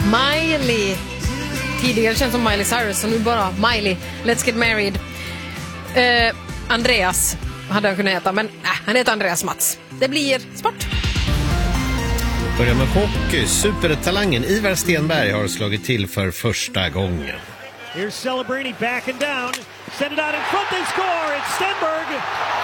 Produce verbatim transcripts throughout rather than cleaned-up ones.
Miley. Tidigare känd som Miley Cyrus och nu bara Miley. Let's get married. Uh, Andreas hade han kunnat heta, men äh, han heter Andreas Mats. Det blir sport. Börjar med hockey. Supertalangen Ivar Stenberg har slagit till för första gången. Here's Celebrini back and down. Send it out in front, they score. It's Stenberg.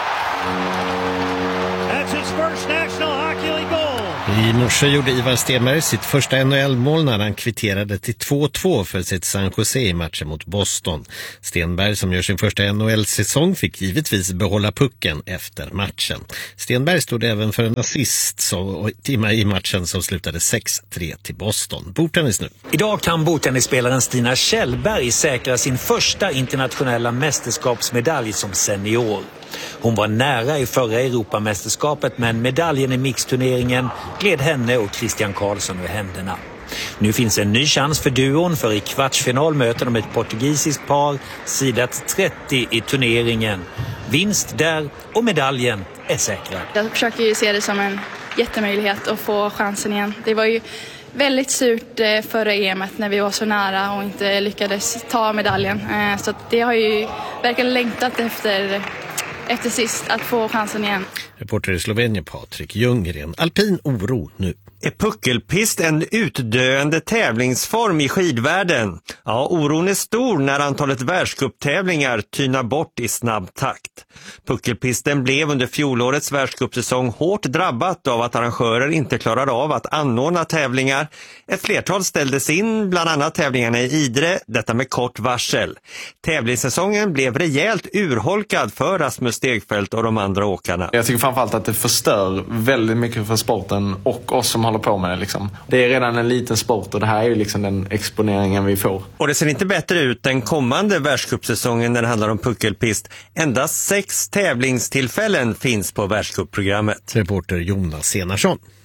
That's his first National Hockey League goal. I morse gjorde Ivar Stenberg sitt första N H L-mål när han kvitterade till två två för sitt San Jose i matchen mot Boston. Stenberg, som gör sin första N H L-säsong, fick givetvis behålla pucken efter matchen. Stenberg stod även för en assist så, i matchen som slutade sex tre till Boston. Bordtennis nu. Idag kan bordtennisspelaren Stina Kjellberg säkra sin första internationella mästerskapsmedalj som senior. Hon var nära i förra Europamästerskapet, men medaljen i mixturneringen gled henne och Christian Karlsson ur händerna. Nu finns en ny chans för duon, för i kvartsfinal möter de ett portugisiskt par, sidat trettio i turneringen. Vinst där och medaljen är säkrad. Jag försöker ju se det som en jättemöjlighet att få chansen igen. Det var ju väldigt surt förra E M:et när vi var så nära och inte lyckades ta medaljen. Så det har ju verkligen längtat efter... efter sist att få chansen igen. Reporter i Slovenien Patrik Ljunggren. Alpin oro nu. Är puckelpist en utdöende tävlingsform i skidvärlden? Ja, oron är stor när antalet världscuptävlingar tynar bort i snabb takt. Puckelpisten blev under fjolårets världscupsäsong hårt drabbat av att arrangörer inte klarade av att anordna tävlingar. Ett flertal ställdes in, bland annat tävlingarna i Idre, detta med kort varsel. Tävlingssäsongen blev rejält urholkad för Rasmus Stegfeldt och de andra åkarna. Jag tycker framförallt att det förstör väldigt mycket för sporten och oss som håller på med det. Liksom. Det är redan en liten sport och det här är ju liksom den exponeringen vi får. Och det ser inte bättre ut den kommande världscupsäsongen när det handlar om puckelpist. Endast sex tävlingstillfällen finns på världscupprogrammet. Reporter Jonas Senarsson.